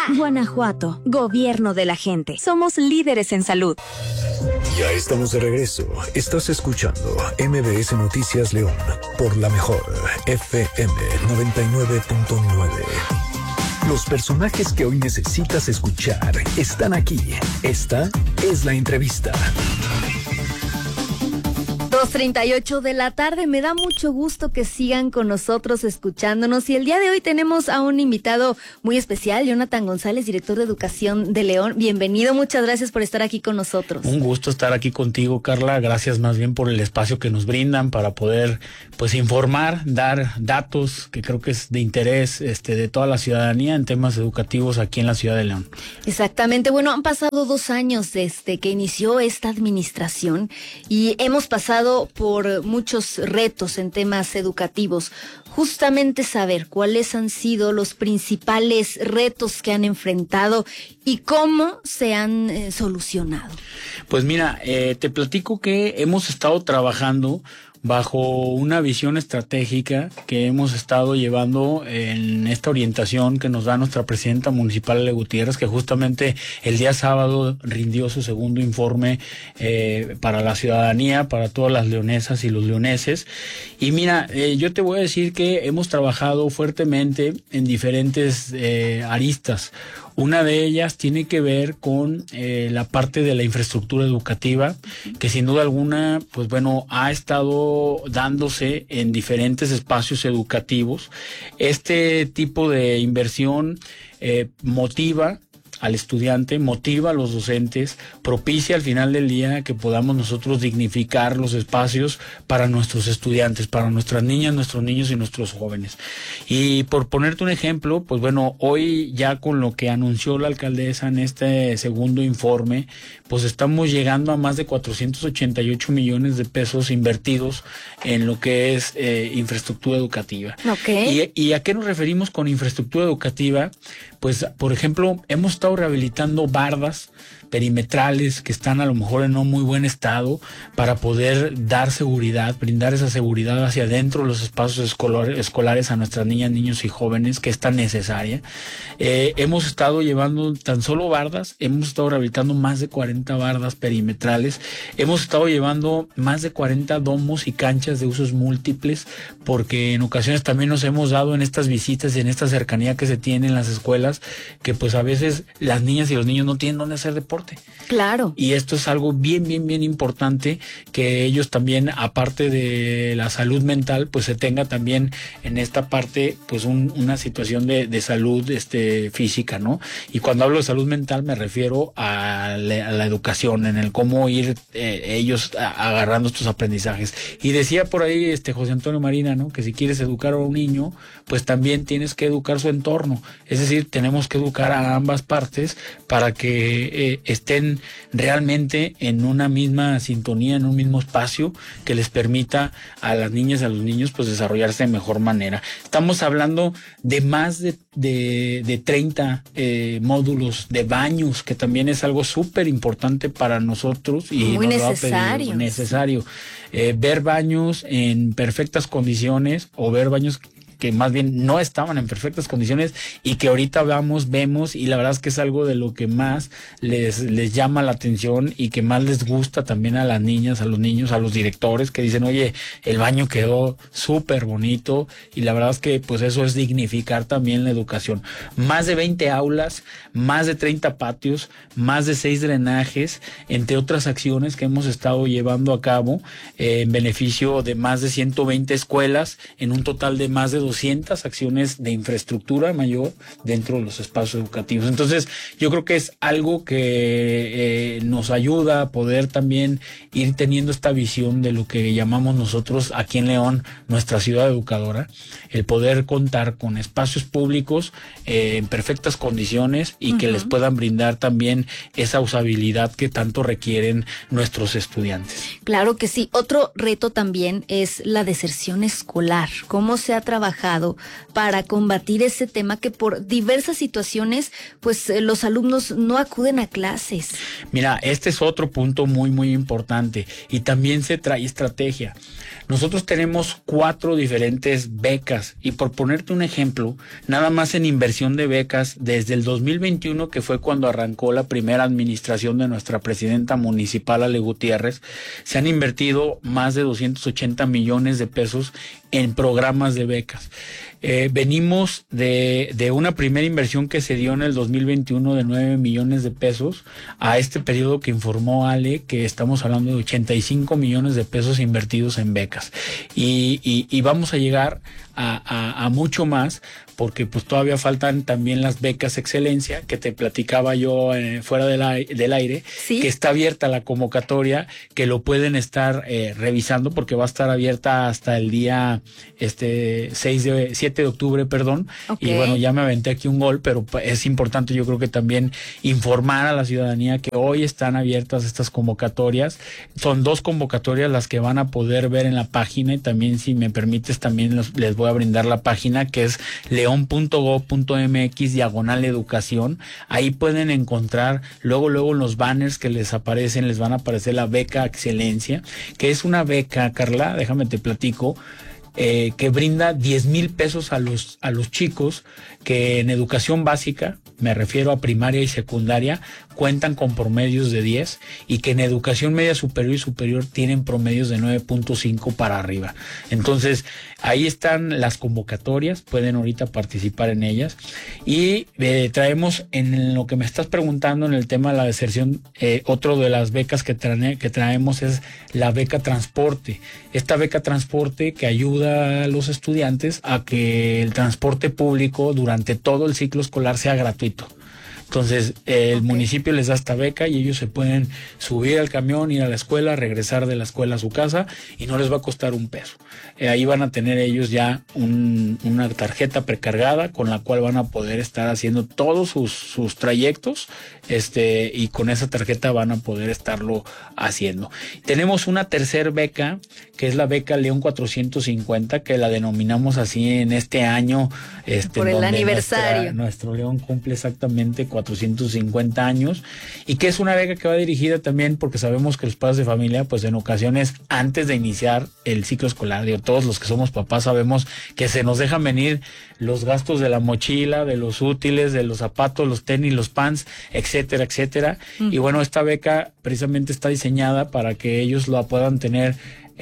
Guanajuato, gobierno de la gente. Somos líderes en salud. Ya estamos de regreso. Estás escuchando MBS Noticias León por la mejor FM 99.9. Los personajes que hoy necesitas escuchar están aquí. Esta es la entrevista. 2:38 de la tarde. Me da mucho gusto que sigan con nosotros escuchándonos, y el día de hoy tenemos a un invitado muy especial, Jonathan González, director de Educación de León. Bienvenido, muchas gracias por estar aquí con nosotros. Un gusto estar aquí contigo, Carla. Gracias más bien por el espacio que nos brindan para poder pues informar, dar datos que creo que es de interés de toda la ciudadanía en temas educativos aquí en la ciudad de León. Exactamente. Bueno, han pasado 2 años desde que inició esta administración y hemos pasado por muchos retos en temas educativos. Justamente saber cuáles han sido los principales retos que han enfrentado y cómo se han solucionado. Pues mira, te platico que hemos estado trabajando bajo una visión estratégica que hemos estado llevando en esta orientación que nos da nuestra presidenta municipal, Ale Gutiérrez, que justamente el día sábado rindió su segundo informe para la ciudadanía, para todas las leonesas y los leoneses. Y mira, yo te voy a decir que hemos trabajado fuertemente en diferentes aristas. Una de ellas tiene que ver con la parte de la infraestructura educativa, que sin duda alguna, pues bueno, ha estado dándose en diferentes espacios educativos. Este tipo de inversión motiva al estudiante, motiva a los docentes, propicia al final del día que podamos nosotros dignificar los espacios para nuestros estudiantes, para nuestras niñas, nuestros niños y nuestros jóvenes. Y por ponerte un ejemplo, pues bueno, hoy ya con lo que anunció la alcaldesa en este segundo informe, pues estamos llegando a más de 488 millones de pesos invertidos en lo que es infraestructura educativa. Okay. ¿Y a qué nos referimos con infraestructura educativa? Pues, por ejemplo, hemos estado rehabilitando bardas perimetrales que están a lo mejor en no muy buen estado para poder dar seguridad, brindar esa seguridad hacia adentro de los espacios escolares a nuestras niñas, niños y jóvenes, que es tan necesaria. Hemos estado llevando tan solo bardas, hemos estado rehabilitando más de 40 bardas perimetrales, hemos estado llevando más de 40 domos y canchas de usos múltiples, porque en ocasiones también nos hemos dado en estas visitas y en esta cercanía que se tiene en las escuelas, que pues a veces las niñas y los niños no tienen dónde hacer deporte. Claro. Y esto es algo bien importante, que ellos también, aparte de la salud mental, pues se tenga también en esta parte pues una situación de salud física, ¿no? Y cuando hablo de salud mental me refiero a la educación, en el cómo ir ellos agarrando estos aprendizajes. Y decía por ahí José Antonio Marina, ¿no?, que si quieres educar a un niño, pues también tienes que educar su entorno. Es decir, tenemos que educar a ambas partes para que estén realmente en una misma sintonía, en un mismo espacio que les permita a las niñas y a los niños pues desarrollarse de mejor manera. Estamos hablando de más de 30 módulos de baños, que también es algo súper importante para nosotros y muy necesario. Ver baños en perfectas condiciones o ver baños que más bien no estaban en perfectas condiciones y que ahorita vemos, y la verdad es que es algo de lo que más les llama la atención y que más les gusta también a las niñas, a los niños, a los directores, que dicen, oye, el baño quedó súper bonito, y la verdad es que pues eso es dignificar también la educación. Más de 20 aulas, más de 30 patios, más de 6 drenajes, entre otras acciones que hemos estado llevando a cabo en beneficio de más de 120 escuelas, en un total de más de 200 acciones de infraestructura mayor dentro de los espacios educativos. Entonces, yo creo que es algo que nos ayuda a poder también ir teniendo esta visión de lo que llamamos nosotros aquí en León, nuestra ciudad educadora, el poder contar con espacios públicos en perfectas condiciones y que les puedan brindar también esa usabilidad que tanto requieren nuestros estudiantes. Claro que sí. Otro reto también es la deserción escolar. ¿Cómo se ha trabajado trabajado para combatir ese tema que por diversas situaciones, pues los alumnos no acuden a clases? Mira, este es otro punto muy, muy importante y también se trae estrategia. Nosotros tenemos 4 diferentes becas y por ponerte un ejemplo, nada más en inversión de becas desde el 2021, que fue cuando arrancó la primera administración de nuestra presidenta municipal, Ale Gutiérrez, se han invertido más de 280 millones de pesos en programas de becas. Venimos de una primera inversión que se dio en el 2021 de 9 millones de pesos a este periodo que informó Ale, que estamos hablando de 85 millones de pesos invertidos en becas. Y vamos a llegar a mucho más, porque pues todavía faltan también las becas excelencia que te platicaba yo fuera del aire, ¿sí? Que está abierta la convocatoria, que lo pueden estar revisando porque va a estar abierta hasta el día 7 de octubre, perdón. Okay. Y bueno, ya me aventé aquí un gol, pero es importante yo creo que también informar a la ciudadanía que hoy están abiertas estas convocatorias. Son 2 convocatorias las que van a poder ver en la página, y también, si me permites, también les voy a brindar la página, que es leon.gov.mx/educación. Ahí pueden encontrar luego en los banners que les aparecen, les van a aparecer la beca excelencia, que es una beca, Carla, déjame te platico, que brinda 10,000 pesos a los chicos que en educación básica, me refiero a primaria y secundaria, cuentan con promedios de 10, y que en educación media superior y superior tienen promedios de 9.5 para arriba. Entonces, ahí están las convocatorias, pueden ahorita participar en ellas. Y traemos, en lo que me estás preguntando, en el tema de la deserción, otro de las becas que traemos es la beca transporte. Esta beca transporte que ayuda a los estudiantes a que el transporte público durante todo el ciclo escolar sea gratuito. Entonces, el municipio les da esta beca y ellos se pueden subir al camión, ir a la escuela, regresar de la escuela a su casa, y no les va a costar un peso. Ahí van a tener ellos ya una tarjeta precargada con la cual van a poder estar haciendo todos sus trayectos, y con esa tarjeta van a poder estarlo haciendo. Tenemos una tercer beca, que es la beca León 450, que la denominamos así en este año. Por el aniversario. Nuestro León cumple exactamente 450 años, y que es una beca que va dirigida también, porque sabemos que los padres de familia, pues en ocasiones, antes de iniciar el ciclo escolar, todos los que somos papás sabemos que se nos dejan venir los gastos de la mochila, de los útiles, de los zapatos, los tenis, los pants, etcétera, etcétera. Y bueno, esta beca precisamente está diseñada para que ellos la puedan tener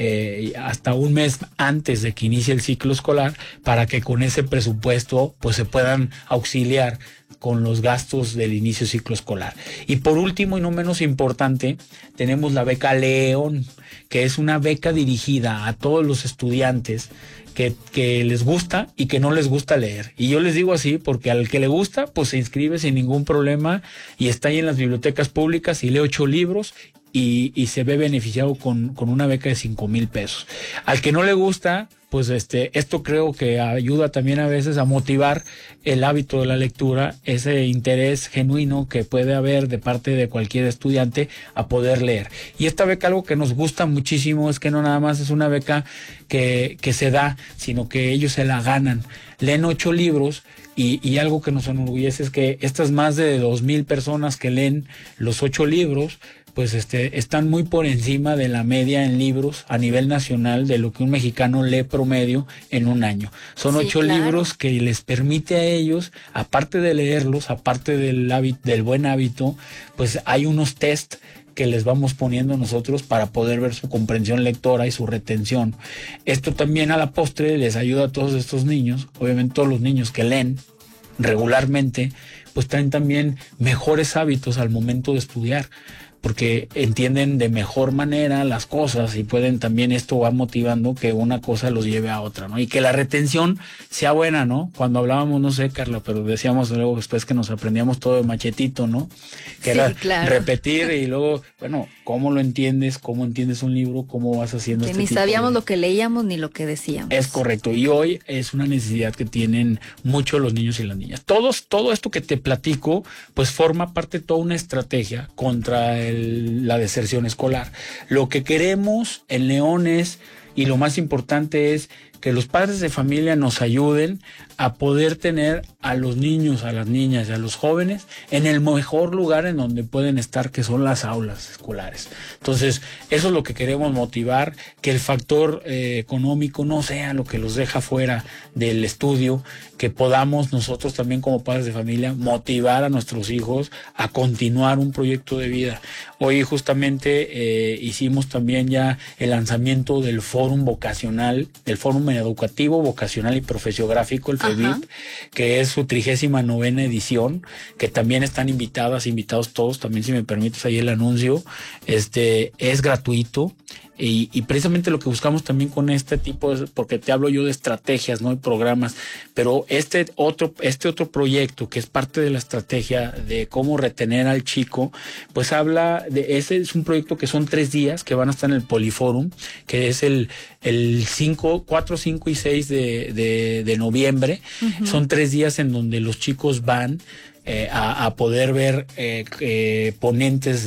hasta un mes antes de que inicie el ciclo escolar, para que con ese presupuesto pues se puedan auxiliar con los gastos del inicio del ciclo escolar. Y por último, y no menos importante, tenemos la beca León, que es una beca dirigida a todos los estudiantes que les gusta y que no les gusta leer. Y yo les digo así porque al que le gusta, pues se inscribe sin ningún problema y está ahí en las bibliotecas públicas y lee 8 libros y se ve beneficiado con una beca de 5,000 pesos. Al que no le gusta, pues esto creo que ayuda también a veces a motivar el hábito de la lectura, ese interés genuino que puede haber de parte de cualquier estudiante a poder leer. Y esta beca, algo que nos gusta muchísimo, es que no nada más es una beca que se da, sino que ellos se la ganan. Leen 8 libros y algo que nos enorgullece es que estas más de 2,000 personas que leen los 8 libros, pues están muy por encima de la media en libros a nivel nacional de lo que un mexicano lee promedio en un año. Son 8 libros que les permite a ellos, aparte de leerlos, aparte del buen hábito, pues hay unos test que les vamos poniendo nosotros para poder ver su comprensión lectora y su retención. Esto también a la postre les ayuda a todos estos niños, obviamente todos los niños que leen regularmente, pues traen también mejores hábitos al momento de estudiar, porque entienden de mejor manera las cosas y pueden también, esto va motivando que una cosa los lleve a otra, ¿no? Y que la retención sea buena, ¿no? Cuando hablábamos, no sé, Carla, pero decíamos luego después que nos aprendíamos todo de machetito, ¿no? Que sí, era repetir y luego, bueno, ¿cómo lo entiendes? ¿Cómo entiendes un libro? ¿Cómo vas haciendo que ni sabíamos lo que leíamos ni lo que decíamos. Es correcto. Y hoy es una necesidad que tienen mucho los niños y las niñas. Todo esto que te platico, pues forma parte de toda una estrategia contra la deserción escolar. Lo que queremos en León es, y lo más importante es que los padres de familia nos ayuden a poder tener a los niños, a las niñas y a los jóvenes en el mejor lugar en donde pueden estar, que son las aulas escolares. Entonces, eso es lo que queremos motivar, que el factor económico no sea lo que los deja fuera del estudio, que podamos nosotros también como padres de familia motivar a nuestros hijos a continuar un proyecto de vida. Hoy justamente hicimos también ya el lanzamiento del Fórum Vocacional, del Fórum Educativo, Vocacional y Profesiográfico, el FEVIP, que es su 39ª edición, que también están invitados todos, también si me permites ahí el anuncio, es gratuito. Y precisamente lo que buscamos también con este tipo, porque te hablo yo de estrategias, no de programas, pero este otro proyecto que es parte de la estrategia de cómo retener al chico, pues habla de, ese es un proyecto que son 3 días que van a estar en el Poliforum, que es el 4, 5 y 6 de noviembre. Uh-huh. Son 3 días en donde los chicos van a poder ver ponentes